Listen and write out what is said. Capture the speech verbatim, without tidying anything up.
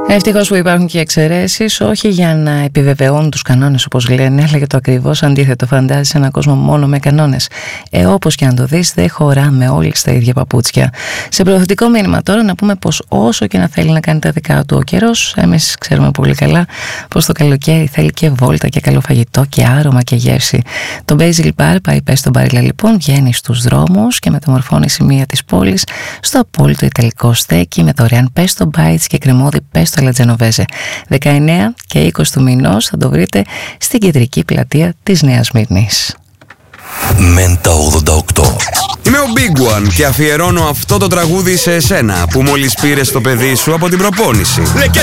Ευτυχώς που υπάρχουν και εξαιρέσεις, όχι για να επιβεβαιώνουν τους κανόνες όπως λένε, αλλά για το ακριβώς αντίθετο. Φαντάζεσαι έναν κόσμο μόνο με κανόνες. Ε, όπως και αν το δεις, δεν χωράμε όλοι στα ίδια παπούτσια. Σε προωθητικό μήνυμα τώρα να πούμε πως όσο και να θέλει να κάνει τα δικά του ο καιρός, εμείς ξέρουμε πολύ καλά πως το καλοκαίρι θέλει και βόλτα και καλό φαγητό και άρωμα και γεύση. Το Basil Bar πάει πες στον Μπάριλα λοιπόν, βγαίνει στους δρόμους και μεταμορφώνει σημεία της πόλης στο απόλυτο ιταλικό στέκι με δωρεάν pesto bites και κρεμόδι pesto alla genovese. δεκαεννέα και είκοσι του μηνός θα το βρείτε στην κεντρική πλατεία της Νέας Σμύρνης. Μέντα ογδόντα οκτώ. Είμαι ο Big One και αφιερώνω αυτό το τραγούδι σε εσένα που μόλις πήρες το παιδί σου από την προπόνηση.